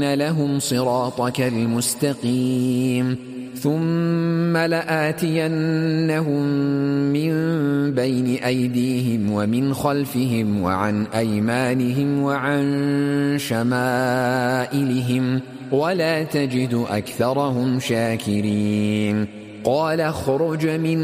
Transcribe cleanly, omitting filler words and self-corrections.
لَأَقْعُدَنَّ لَهُمْ صِرَاطَكَ الْمُسْتَقِيمَ ثُمَّ لَآتِيَنَّهُمْ مِنْ بَيْنِ أَيْدِيهِمْ وَمِنْ خَلْفِهِمْ وَعَنْ أَيْمَانِهِمْ وَعَنْ شَمَائِلِهِمْ وَلَا تَجِدُ أَكْثَرَهُمْ شَاكِرِينَ قَالَ اخْرُجْ مِنْهَا